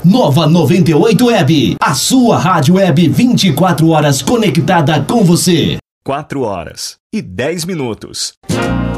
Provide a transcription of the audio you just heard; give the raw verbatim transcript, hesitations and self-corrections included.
Nova noventa e oito Web, a sua rádio web vinte e quatro horas conectada com você. quatro horas e dez minutos.